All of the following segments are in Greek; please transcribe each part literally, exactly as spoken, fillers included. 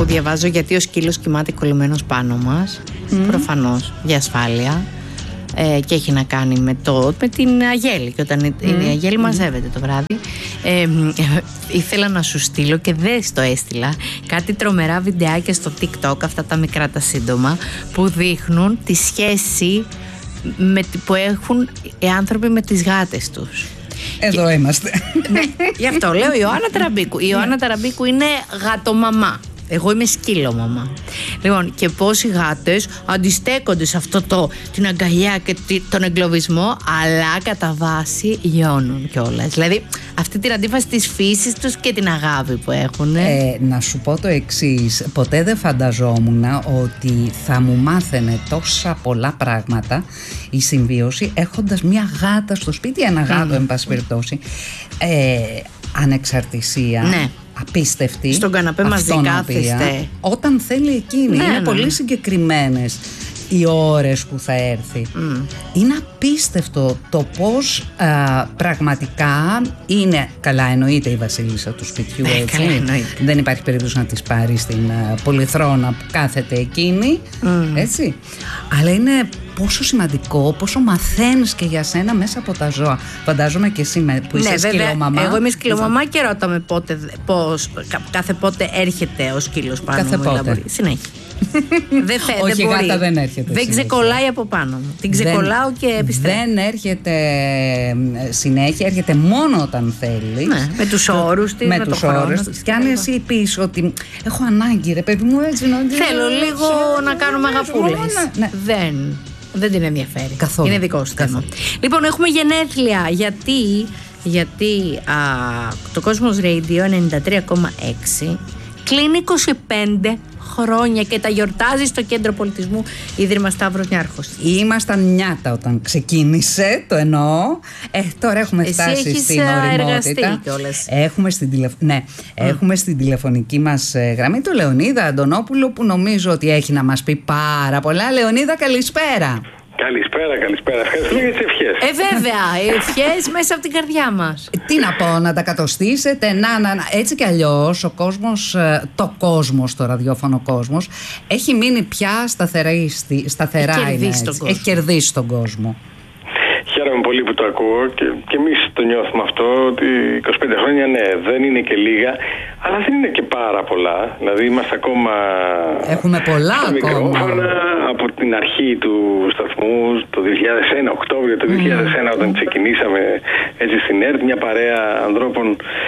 που διαβάζω γιατί ο σκύλος κοιμάται κολλημένος πάνω μας. Mm. Προφανώς για ασφάλεια. Ε, και έχει να κάνει με, το, με την Αγέλη. Και όταν mm. η Αγέλη mm. μαζεύεται το βράδυ, ε, ε, ήθελα να σου στείλω και δεν το έστειλα κάτι τρομερά βιντεάκια στο TikTok, αυτά τα μικρά τα σύντομα, που δείχνουν τη σχέση με, που έχουν οι άνθρωποι με τις γάτες τους. Εδώ και, είμαστε. Ναι, γι' αυτό λέω Ιωάννα Ταραμπίκου. Η Ιωάννα Ταραμπίκου είναι γατομαμά. Εγώ είμαι σκύλο μαμά. Λοιπόν, και πώς οι γάτες αντιστέκονται σε αυτό το, την αγκαλιά και τον εγκλωβισμό, αλλά κατά βάση λιώνουν κιόλας. Δηλαδή, αυτή την αντίφαση της φύσης τους και την αγάπη που έχουν. Ε, να σου πω το εξής. Ποτέ δεν φανταζόμουν ότι θα μου μάθαινε τόσα πολλά πράγματα η συμβίωση έχοντας μια γάτα στο σπίτι, ένα γάτο, mm. εν πάση περιπτώσει. Ε, ανεξαρτησία. Ναι. Απίστευτη. Στον καναπέ μαζί κάθεστε. Όταν θέλει εκείνη. Ναι, είναι ναι. πολύ συγκεκριμένες οι ώρες που θα έρθει. Mm. Είναι απίστευτο το πώς α, πραγματικά είναι. Καλά, εννοείται η βασίλισσα του σπιτιού, έτσι. Καλά, δεν υπάρχει περίπτωση να της πάρει στην α, πολυθρόνα που κάθεται εκείνη. Mm. Έτσι. Αλλά είναι πόσο σημαντικό, πόσο μαθαίνεις και για σένα μέσα από τα ζώα. Φαντάζομαι και εσύ που είσαι ναι, σκυλομαμά. Εγώ είμαι σκυλομαμά και ρώτα με πότε, πώς, κάθε πότε έρχεται ο σκύλος πάνω κάθε μου. Πότε. Συνέχεια. δεν θε, Όχι, δεν γάτα δεν έρχεται. Δεν ξεκολλάει από πάνω μου. Την ξεκολλάω δεν, και επιστρέφω. Δεν έρχεται συνέχεια, έρχεται μόνο όταν θέλει. Ναι, με τους όρους της, με, με τους το όρους της. Και αν εσύ πεις ότι έχω ανάγκη, ρε παιδί μου, έτσι να. Θέλω λίγο να κάνουμε αγαπούλες. Ναι. Δεν. Δεν την ενδιαφέρει. Καθόλου. Είναι δικό σου θέμα. Λοιπόν, έχουμε γενέθλια. Γιατί, γιατί α, το Cosmos Radio ενενήντα τρία κόμμα έξι κλείνει είκοσι πέντε χρόνια και τα γιορτάζει στο Κέντρο Πολιτισμού Ίδρυμα Σταύρος Νιάρχος. Ήμασταν νιάτα όταν ξεκίνησε, το εννοώ. Ε, τώρα έχουμε Εσύ φτάσει έχεις στην οριμότητα. Έχουμε στην, τηλεφ... ναι, mm. έχουμε στην τηλεφωνική μας γραμμή το Λεωνίδα Αντωνόπουλο, που νομίζω ότι έχει να μας πει πάρα πολλά. Λεωνίδα, καλησπέρα. Καλησπέρα, καλησπέρα. Ευχαριστούμε για τις ευχές. Ε, βέβαια, οι ευχές μέσα από την καρδιά μας. Τι να πω, να τα κατοστήσετε, να, να, να. Έτσι κι αλλιώς ο κόσμος, το κόσμος, το ραδιόφωνο κόσμος, έχει μείνει πια σταθερά, σταθερά έχει, είναι, κερδίσει τον έχει κερδίσει τον κόσμο. Χαίρομαι πολύ που το ακούω και, και εμείς το νιώθουμε αυτό, ότι είκοσι πέντε χρόνια ναι, δεν είναι και λίγα, αλλά δεν είναι και πάρα πολλά. Δηλαδή είμαστε ακόμα. Έχουμε πολλά ακόμα. Από την αρχή του σταθμού, το δύο χιλιάδες ένα, Οκτώβριο του δύο χιλιάδες ένα, mm. όταν ξεκινήσαμε έτσι στην ΕΡΤ, μια παρέα ανθρώπων.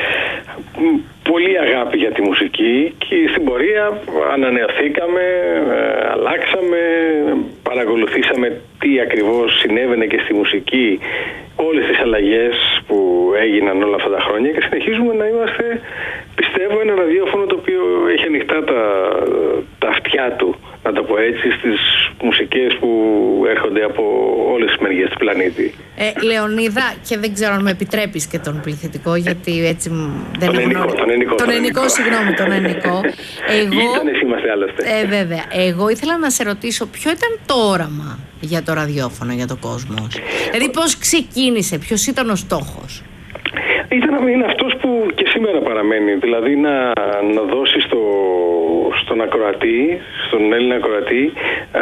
Πολύ αγάπη για τη μουσική και στην πορεία ανανεωθήκαμε, ε, αλλάξαμε, παρακολουθήσαμε τι ακριβώς συνέβαινε και στη μουσική, όλες τις αλλαγές που έγιναν όλα αυτά τα χρόνια και συνεχίζουμε να είμαστε, πιστεύω, ένα ραδιόφωνο το οποίο έχει ανοιχτά τα, τα αυτιά του, να το πω έτσι, στις μουσικές που έρχονται από όλες τις μεριές του πλανήτη. Ε, Λεωνίδα, και δεν ξέρω αν με επιτρέπεις και τον πληθυντικό, γιατί έτσι δεν τον ενικό, τον ενικό, τον ενικό, συγγνώμη, τον ενικό. Εγώ, Ήτονες είμαστε άλλωστε. Ε, βέβαια. Εγώ ήθελα να σε ρωτήσω ποιο ήταν το όραμα για το ραδιόφωνο, για το κόσμο. Δηλαδή πώς ξεκίνησε, ποιος ήταν ο στόχος? Ήταν να είναι αυτός που και σήμερα παραμένει, δηλαδή να, να δώσει στο, στον ακροατή, στον Έλληνα ακροατή, α,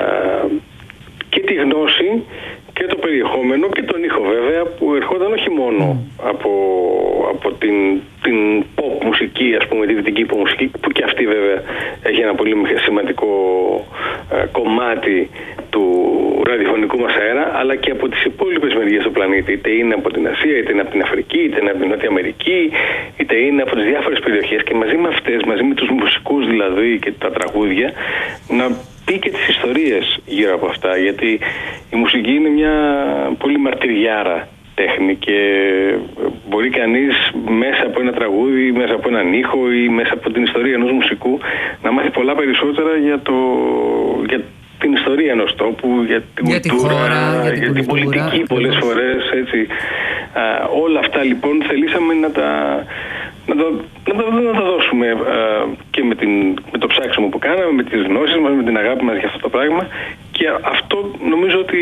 και τη γνώση και το περιεχόμενο και τον ήχο βέβαια, που ερχόταν όχι μόνο mm. από, από την, την pop μουσική, ας πούμε, τη δυτική pop μουσική, που και αυτή βέβαια έχει ένα πολύ σημαντικό ε, κομμάτι του ραδιοφωνικού μας αέρα, αλλά και από τις υπόλοιπες μεριές του πλανήτη, είτε είναι από την Ασία, είτε είναι από την Αφρική, είτε είναι από την Νότια Αμερική, είτε είναι από τις διάφορες περιοχές, και μαζί με αυτές, μαζί με τους μουσικούς δηλαδή και τα τραγούδια, να πει και τις ιστορίες γύρω από αυτά, γιατί η μουσική είναι μια πολύ μαρτυριάρα τέχνη και μπορεί κανείς μέσα από ένα τραγούδι, μέσα από έναν ήχο ή μέσα από την ιστορία ενός μουσικού να μάθει πολλά περισσότερα για, το, για την ιστορία ενός τόπου, για την για κουλτούρα, τη χώρα, για την, για την κουλτούρα, πολιτική πολλές φορές, έτσι. Α, όλα αυτά λοιπόν θελήσαμε να τα, να το, να το, να το δώσουμε α, και με, την, με το ψάξιμο που κάναμε, με τις γνώσεις μας, με την αγάπη μας για αυτό το πράγμα, και αυτό νομίζω ότι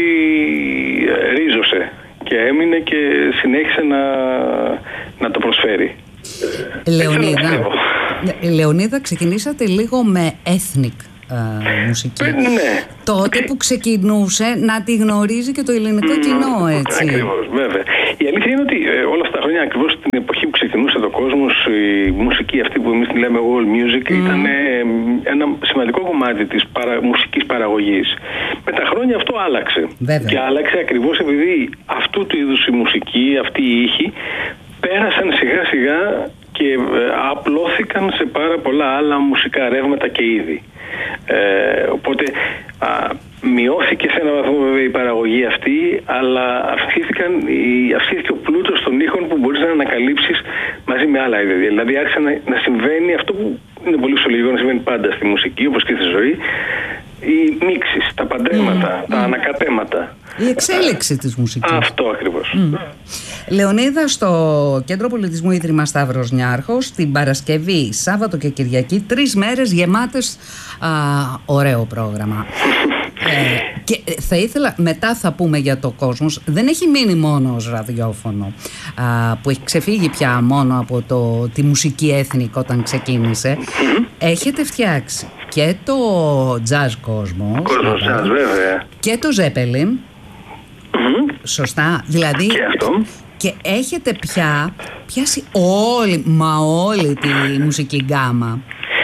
ρίζωσε και έμεινε και συνέχισε να, να το προσφέρει. Λεωνίδα, Λεωνίδα, ξεκινήσατε λίγο με ethnic Uh, μουσική. Ε, ναι. Τότε που ξεκινούσε να τη γνωρίζει και το ελληνικό mm, κοινό, έτσι. Ακριβώς, βέβαια. Η αλήθεια είναι ότι ε, όλα αυτά τα χρόνια, ακριβώς στην εποχή που ξεκινούσε το κόσμος, η μουσική αυτή που εμείς τη λέμε world music mm. ήταν ε, ένα σημαντικό κομμάτι της παρα, μουσικής παραγωγής. Με τα χρόνια αυτό άλλαξε. Βέβαια. Και άλλαξε ακριβώς επειδή αυτού του είδους η μουσική, αυτή η ήχη, πέρασαν σιγά σιγά και ε, απλώθηκαν σε πάρα πολλά άλλα μουσικά ρεύματα και είδη. Ε, οπότε α, μειώθηκε σε έναν βαθμό βέβαια η παραγωγή αυτή, αλλά αυξήθηκαν, η, αυξήθηκε ο πλούτος των ήχων που μπορείς να ανακαλύψεις μαζί με άλλα είδη. Δηλαδή άρχισε να, να συμβαίνει αυτό που είναι πολύ φυσιολογικό να συμβαίνει πάντα στη μουσική, όπως και στη ζωή, οι μίξεις, τα παντρέματα, mm, τα mm. ανακατέματα. Η εξέλιξη της μουσικής. Αυτό ακριβώς. Mm. Λεωνίδα, στο Κέντρο Πολιτισμού Ίδρυμα Σταύρος Νιάρχος, την Παρασκευή, Σάββατο και Κυριακή, τρεις μέρες γεμάτες α, ωραίο πρόγραμμα. ε, και θα ήθελα, μετά θα πούμε για το Κόσμος, δεν έχει μείνει μόνο ως ραδιόφωνο, α, που έχει ξεφύγει πια μόνο από το, τη μουσική ethnic όταν ξεκίνησε. Mm-hmm. Έχετε φτιάξει και το jazz Κόσμος, Κόσμος jazz, βέβαια, και το Zeppelin. Mm-hmm. Σωστά, δηλαδή και, αυτό. Και έχετε πια πιάσει όλη, μα όλη τη μουσική γκάμα.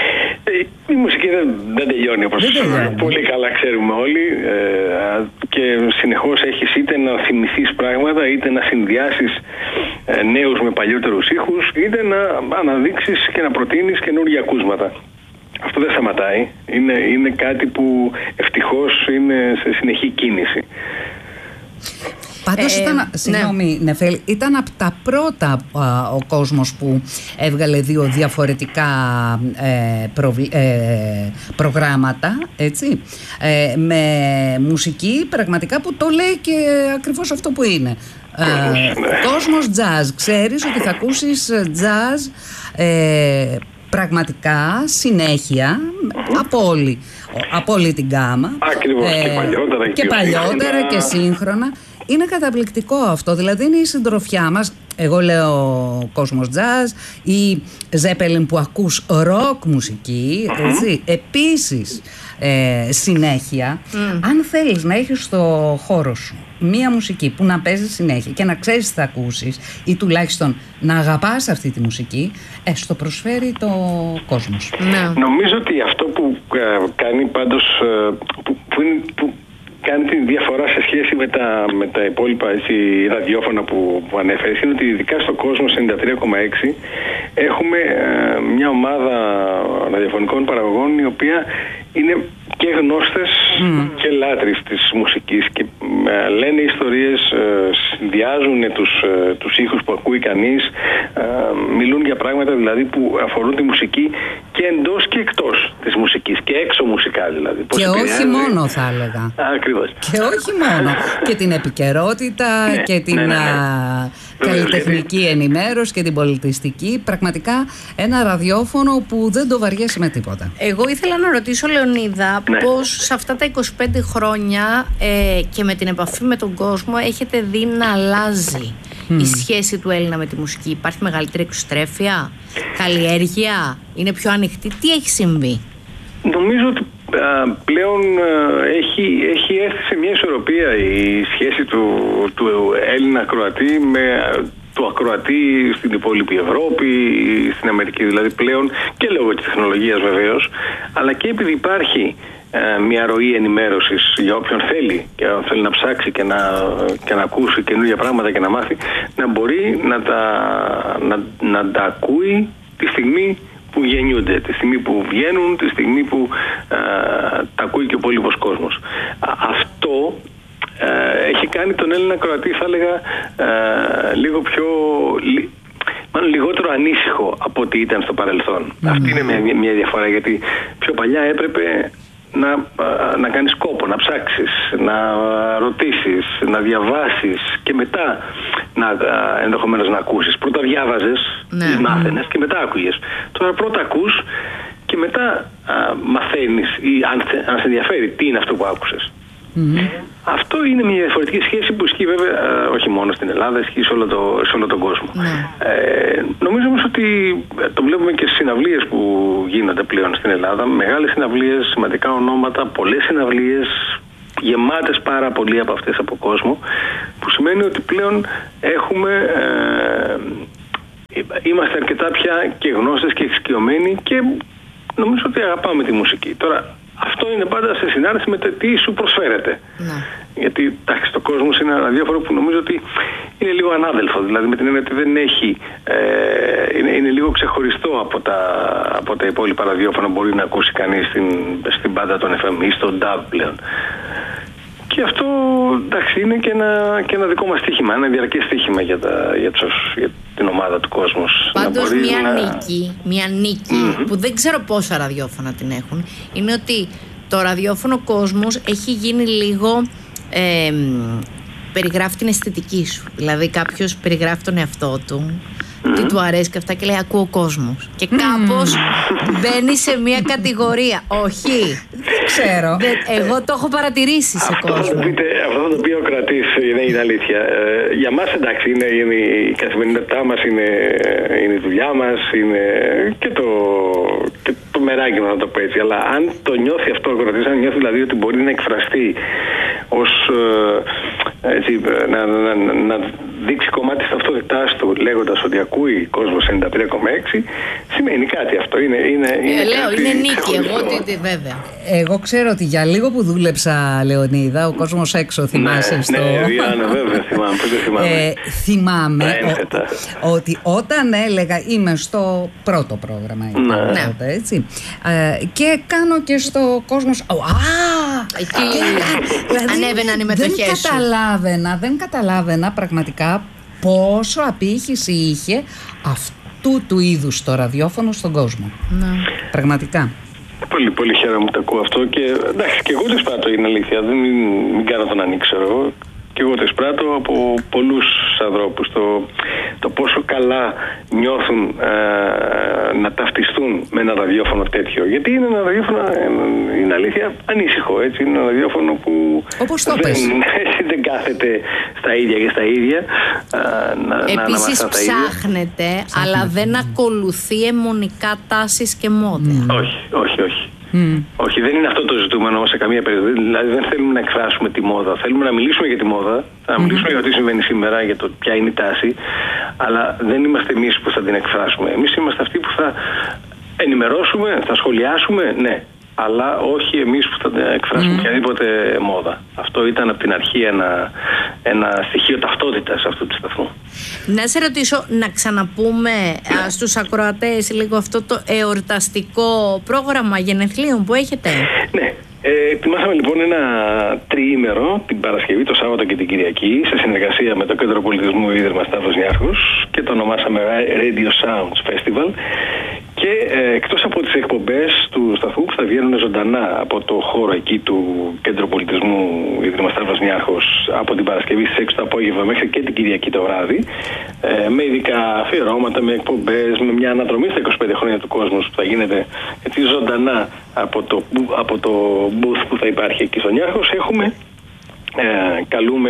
Η μουσική δεν, δεν τελειώνει, όπως δεν πολύ καλά ξέρουμε όλοι, ε, και συνεχώς έχεις είτε να θυμηθείς πράγματα, είτε να συνδυάσεις ε, νέους με παλιότερους ήχους, είτε να αναδείξεις και να προτείνεις καινούργια ακούσματα. Αυτό δεν σταματάει, είναι, είναι κάτι που ευτυχώς είναι σε συνεχή κίνηση. Πάντως ε, ήταν, συγγνώμη ναι. Νεφέλη, ήταν από τα πρώτα α, ο κόσμος που έβγαλε δύο διαφορετικά ε, προβλ, ε, προγράμματα, έτσι, ε, με μουσική πραγματικά που το λέει και ακριβώς αυτό που είναι. Ε, κόσμος jazz, ξέρεις ότι θα ακούσεις jazz ε, πραγματικά συνέχεια mm-hmm. από, όλη, από όλη την γκάμα. Ακριβώς, ε, και παλιότερα και, και, παλιότερα σύγχρονα. Και σύγχρονα. Είναι καταπληκτικό αυτό, δηλαδή είναι η συντροφιά μας. Εγώ λέω Κόσμος jazz ή Zeppelin που ακούς rock μουσική, mm-hmm. έτσι. Επίσης ε, συνέχεια, mm. αν θέλεις να έχεις στο χώρο σου μία μουσική που να παίζει συνέχεια και να ξέρεις τι θα ακούσεις ή τουλάχιστον να αγαπάς αυτή τη μουσική, ε, στο προσφέρει το Κόσμος. Ναι. Νομίζω ότι αυτό που ε, κάνει πάντως, ε, που, που, είναι, που κάνει τη διαφορά σε σχέση με τα, με τα υπόλοιπα έτσι, ραδιόφωνα που, που ανέφερες, είναι ότι ειδικά στο Κόσμος ενενήντα τρία κόμμα έξι έχουμε ε, μια ομάδα ραδιοφωνικών παραγωγών η οποία είναι και γνώστες mm. και λάτρεις της μουσικής και ε, λένε ιστορίες, ε, συνδυάζουν τους, ε, τους ήχους που ακούει κανείς, ε, μιλούν για πράγματα δηλαδή που αφορούν τη μουσική και εντός και εκτός της μουσικής και έξω μουσικά δηλαδή. Και όχι μόνο θα έλεγα. Ακριβώς. Και όχι μόνο. Και την επικαιρότητα ναι, και την ναι, ναι, ναι. Α, καλλιτεχνική ενημέρωση και την πολιτιστική. Πραγματικά ένα ραδιόφωνο που δεν το βαριέσαι με τίποτα. Εγώ ήθελα να ρωτήσω, Λεωνίδα, ναι. πώς σε αυτά τα είκοσι πέντε χρόνια ε, και με την επαφή με τον κόσμο έχετε δει να αλλάζει mm. η σχέση του Έλληνα με τη μουσική? Υπάρχει μεγαλύτερη εξωστρέφεια, καλλιέργεια, είναι πιο ανοιχτή? Τι έχει συμβεί? Νομίζω ότι α, πλέον α, έχει, έχει έρθει σε μια ισορροπία η σχέση του, του Έλληνα ακροατή με του ακροατή στην υπόλοιπη Ευρώπη, στην Αμερική δηλαδή πλέον, και λόγω της τεχνολογίας βεβαίως, αλλά και επειδή υπάρχει ε, μια ροή ενημέρωσης για όποιον θέλει και θέλει να ψάξει και να, και να ακούσει καινούργια πράγματα και να μάθει, να μπορεί να τα, να, να τα ακούει τη στιγμή που γεννιούνται, τη στιγμή που βγαίνουν, τη στιγμή που ε, τα ακούει και ο υπόλοιπος κόσμος. Αυτό ε, έχει κάνει τον Έλληνα ακροατή, θα έλεγα, ε, λίγο πιο... Λι, μάλλον λιγότερο ανήσυχο από ό,τι ήταν στο παρελθόν. Mm. Αυτή είναι μια, μια διαφορά, γιατί πιο παλιά έπρεπε να, να κάνεις κόπο, να ψάξεις, να ρωτήσεις, να διαβάσεις και μετά να, ενδεχομένως να ακούσεις. Πρώτα διάβαζες, ναι. μάθαινες και μετά άκουγες. Τώρα πρώτα ακούς και μετά α, μαθαίνεις ή αν, αν σε ενδιαφέρει τι είναι αυτό που άκουσες. Mm-hmm. Αυτό είναι μια διαφορετική σχέση που ισχύει βέβαια όχι μόνο στην Ελλάδα, ισχύει σε όλο, το, σε όλο τον κόσμο. Mm. Ε, νομίζω όμως ότι το βλέπουμε και στις συναυλίες που γίνονται πλέον στην Ελλάδα. Μεγάλες συναυλίες, σημαντικά ονόματα, πολλές συναυλίες, γεμάτες πάρα πολύ από αυτές από κόσμο, που σημαίνει ότι πλέον έχουμε... Ε, είμαστε αρκετά πια και γνώστες και εξοικειωμένοι και νομίζω ότι αγαπάμε τη μουσική. Τώρα, αυτό είναι πάντα σε συνάρτηση με το τι σου προσφέρεται. Ναι. Γιατί τάξη, το κόσμος είναι ένα ραδιόφωνο που νομίζω ότι είναι λίγο ανάδελφο. Δηλαδή με την έννοια ότι δεν έχει. Ε, είναι, είναι λίγο ξεχωριστό από τα, από τα υπόλοιπα ραδιόφωνα που μπορεί να ακούσει κανείς στην, στην μπάντα των εφ εμ ή στον ντάμπ πλέον. Και αυτό, εντάξει, είναι και ένα, και ένα δικό μας στοίχημα, ένα διαρκές στοίχημα για, τα, για, τους, για την ομάδα του κόσμου. Πάντως μια να... νίκη, μια νίκη mm-hmm. που δεν ξέρω πόσα ραδιόφωνα την έχουν, είναι ότι το ραδιόφωνο κόσμος έχει γίνει λίγο, ε, περιγράφει την αισθητική σου. Δηλαδή κάποιος περιγράφει τον εαυτό του, Mm. τι του αρέσει και αυτά και λέει ακούω κόσμος. Και κάπως mm. μπαίνει σε μια κατηγορία. Όχι. Δεν ξέρω. Εγώ το έχω παρατηρήσει σε αυτό κόσμο. Θα πείτε, αυτό θα το πει ο κρατής, είναι, είναι αλήθεια. Ε, για μας εντάξει, είναι, είναι η καθημερινότητά μας, είναι, είναι η δουλειά μας, είναι και το, και το μεράκι μας, να το πω έτσι. Αλλά αν το νιώθει αυτό ο κρατής, αν νιώθει δηλαδή ότι μπορεί να εκφραστεί ως ε, έτσι, να, να, να, να δείξει κομμάτι της ταυτότητάς του λέγοντας ότι ακούει κόσμος ενενήντα τρία κόμμα έξι, σημαίνει κάτι αυτό. Είναι, είναι, είναι, ε, λέω, είναι νίκη. Εγώ ότι, βέβαια. Εγώ ξέρω ότι για λίγο που δούλεψα, Λεωνίδα, ο κόσμος έξω, θυμάσαι ναι, στο... Ναι, Διάννα, βέβαια, θυμάμαι. Πώς δεν θυμάμαι. Ε, θυμάμαι ο, ότι όταν έλεγα, είμαι στο πρώτο πρόγραμμα, ναι. τότε, έτσι, ε, και κάνω και στο κόσμος... Α! Εκεί δηλαδή, ανέβαιναν οι μετοχές δεν σου. καταλάβαινα, δεν καταλάβαινα πραγματικά πόσο απήχηση είχε αυτού του είδους το ραδιόφωνο στον κόσμο. Ναι. Πραγματικά. Πολύ, πολύ χαίρομαι που το ακούω αυτό και εντάξει, και εγώ το εισπράττω, είναι αλήθεια. Δεν μην, μην κάνω τον ανοίξερο. Και εγώ το εισπράττω από πολλούς ανθρώπους. Το, το πόσο καλά νιώθουν ε, να ταυτιστούν με ένα ραδιόφωνο τέτοιο. Γιατί είναι ένα ραδιόφωνο, ε, είναι αλήθεια, ανήσυχο. Έτσι. Είναι ένα ραδιόφωνο που όπως το δεν, πες. δεν κάθεται στα ίδια και στα ίδια. Ε, να, Επίσης να ψάχνεται, αλλά δεν ακολουθεί αιμονικά τάσεις και μόδια. Mm. Όχι, όχι, όχι. Mm. Όχι, δεν είναι αυτό το ζητούμενο σε καμία περίπτωση. Δηλαδή, δεν θέλουμε να εκφράσουμε τη μόδα. Θέλουμε να μιλήσουμε για τη μόδα, να μιλήσουμε mm-hmm. για το τι συμβαίνει σήμερα, για το ποια είναι η τάση, αλλά δεν είμαστε εμείς που θα την εκφράσουμε. Εμείς είμαστε αυτοί που θα ενημερώσουμε, θα σχολιάσουμε, ναι, αλλά όχι εμείς που θα εκφράσουμε mm. οποιαδήποτε μόδα. Αυτό ήταν από την αρχή ένα, ένα στοιχείο ταυτότητας αυτού του σταθμού. Να σε ρωτήσω, να ξαναπούμε α, στους ακροατές λίγο αυτό το εορταστικό πρόγραμμα γενεθλίων που έχετε. Ναι. Ε, ετοιμάσαμε λοιπόν ένα τριήμερο την Παρασκευή, το Σάββατο και την Κυριακή σε συνεργασία με το Κέντρο Πολιτισμού Ίδρυμα Σταύρος Νιάρχος και το ονομάσαμε Radio Sounds Festival και ε, εκτός από τις εκπομπές του σταθμού που θα βγαίνουν ζωντανά από το χώρο εκεί του Κέντρου Πολιτισμού Ίδρυμα Σταύρος Νιάρχος από την Παρασκευή στις έξι το απόγευμα μέχρι και την Κυριακή το βράδυ ε, με ειδικά αφιερώματα, με εκπομπές, με μια αναδρομή στα είκοσι πέντε χρόνια του κόσμου που θα γίνεται έτσι ζωντανά από το, από το booth που θα υπάρχει εκεί στον Νιάρχος. Έχουμε Ε, καλούμε,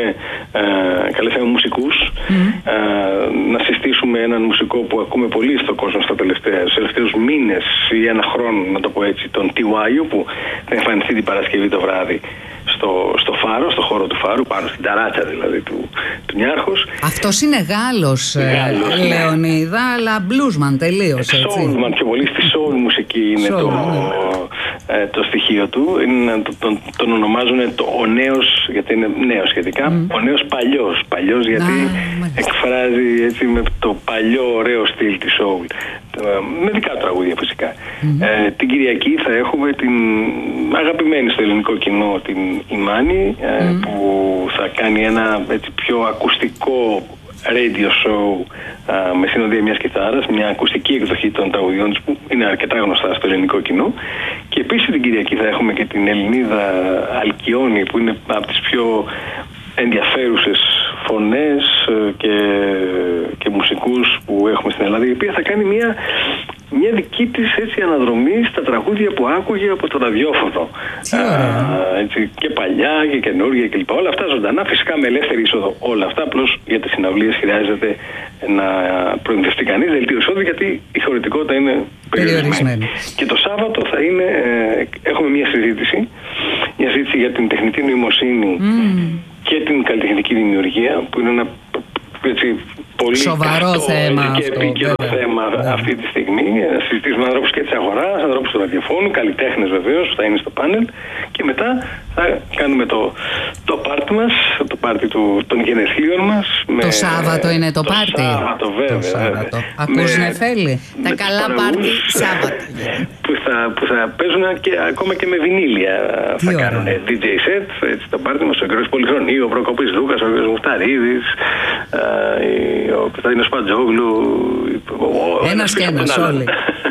ε, καλέσαμε μουσικούς mm. ε, να συστήσουμε έναν μουσικό που ακούμε πολύ στον κόσμο στα τελευταία, στους τελευταίους μήνες ή ένα χρόνο, να το πω έτσι, τον Τιουάιο, που θα εμφανιστεί την Παρασκευή το βράδυ στο, στο Φάρο, στο χώρο του Φάρου, πάνω στην ταράτσα δηλαδή του, του Νιάρχος. Αυτός είναι Γάλλος, Γάλλος ε, Λεωνίδα, ναι. αλλά μπλούσμαν τελείως, έτσι. Σόλμαν, πιο πολύ στη σόλ μουσική είναι το, ε, το στοιχείο του. Είναι, το, τον, τον ονομάζουν το, ο νέος, γιατί είναι νέος σχετικά, mm. ο νέος παλιός. Παλιός γιατί ah, εκφράζει έτσι, με το παλιό ωραίο στυλ της σόλ. Με δικά του τραγούδια φυσικά. Mm-hmm. Ε, την Κυριακή θα έχουμε την αγαπημένη στο ελληνικό κοινό την Ιμάνη ε, mm-hmm. που θα κάνει ένα έτσι, πιο ακουστικό radio show ε, με συνοδεία μιας κιθάρας, μια ακουστική εκδοχή των τραγουδιών της που είναι αρκετά γνωστά στο ελληνικό κοινό. Και επίσης την Κυριακή θα έχουμε και την Ελληνίδα Αλκιόνη που είναι από τις πιο ενδιαφέρουσες φωνές και, και μουσικούς που έχουμε στην Ελλάδα, η οποία θα κάνει μια μια δική της έτσι αναδρομή στα τραγούδια που άκουγε από το ραδιόφωνο. Α, έτσι, και παλιά και καινούργια κλπ. Όλα αυτά ζωντανά, φυσικά με ελεύθερη είσοδο. Όλα αυτά, απλώς για τις συναυλίες χρειάζεται να προμηθευτεί κανείς δελτίο εισόδου, γιατί η χωρητικότητα είναι περιορισμένη. Και το Σάββατο θα είναι, ε, έχουμε μια συζήτηση, μια συζήτηση για την τεχνητή νοημοσύνη mm. και την καλλιτεχνική δημιουργία, που είναι ένα έτσι, πολύ σοβαρό θέμα και επίκαιρο θέμα βέβαια. Αυτή τη στιγμή. Να συζητήσουμε με ανθρώπους και της αγοράς, ανθρώπους του ραδιοφώνου, καλλιτέχνες βεβαίως, που θα είναι στο πάνελ, και μετά θα κάνουμε το, το πάρτι μας, το πάρτι του, των γενεθλίων μας. Το με, Σάββατο είναι το, το πάρτι. Το Σάββατο, βέβαια. Το Σάββατο. Ακούς Νεφέλη. Τα καλά πάρτι Σάββατο. Που θα, που θα παίζουν και, ακόμα και με βινίλια. Τι θα κάνουν ντι τζέι set, έτσι, το πάρτι μας, ο κ. Πολυχρονή, ο Προκοπής Λούκας, ο κ. Μουχταρίδης, ο Κωνσταντίνος Παντζόγλου. Ένας και ένας όλοι.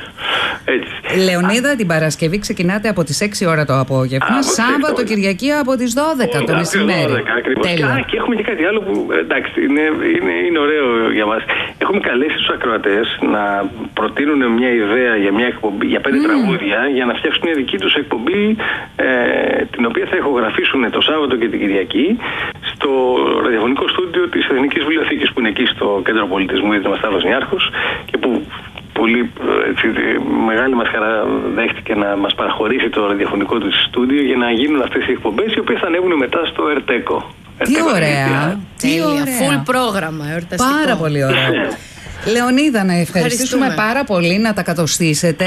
Έτσι. Λεωνίδα, την Παρασκευή ξεκινάτε από τις έξι ώρα το απόγευμα, Α, Σάββατο, Κυριακή από τις δώδεκα το μεσημέρι. Τέλεια. Και έχουμε και κάτι άλλο που, εντάξει, είναι, είναι, είναι ωραίο για μας. Έχουμε καλέσει τους ακροατές να προτείνουν μια ιδέα για, μια εκπομπή, για πέντε mm. τραγούδια, για να φτιάξουν μια δική τους εκπομπή, ε, την οποία θα ηχογραφήσουν το Σάββατο και την Κυριακή στο ραδιοφωνικό στούντιο της Εθνικής Βιβλιοθήκης, που είναι εκεί στο Κέντρο Πολιτισμού Ίδρυμα Σταύρος Νιάρχος, και που πολύ έτσι, μεγάλη μας χαρά δέχτηκε να μας παραχωρήσει το ραδιοφωνικό του στούντιο για να γίνουν αυτές οι εκπομπές, οι οποίες θα ανέβουν μετά στο Ερτέκο. Τι ωραία! Τι ωραία! Full πρόγραμμα, εορταστικό. Πάρα πολύ ωραία. Λεωνίδα, να ευχαριστήσουμε πάρα πολύ, να τα κατοστήσετε.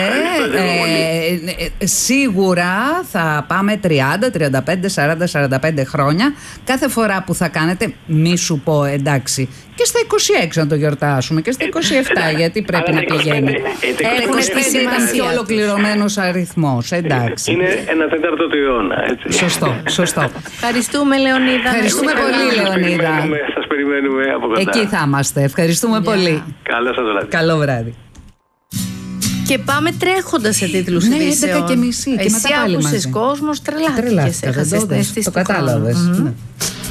Ε, σίγουρα θα πάμε τριάντα, τριάντα πέντε, σαράντα, σαράντα πέντε χρόνια. Κάθε φορά που θα κάνετε, μη σου πω, εντάξει, και στα είκοσι έξι να το γιορτάσουμε, και στα είκοσι επτά, γιατί πρέπει να πηγαίνει. είκοσι πέντε ήταν πιο ολοκληρωμένος αριθμός, εντάξει. Είναι ένα τέταρτο του αιώνα, έτσι. Σωστό, σωστό. Ευχαριστούμε, Λεωνίδα. Ευχαριστούμε πολύ, Λεωνίδα. Σας περιμένουμε από κοντά. Εκεί θα είμαστε. Ευχαριστούμε πολύ. Καλό σας βράδυ. Καλό βράδυ. Και πάμε τρέχοντας σε τίτλους ναι, ειδήσεων. έντεκα και μισή. Εσύ άκουσες κόσμος, τρελάθηκες. Τρελάθηκα, το κατάλαβες. Mm-hmm. Ναι.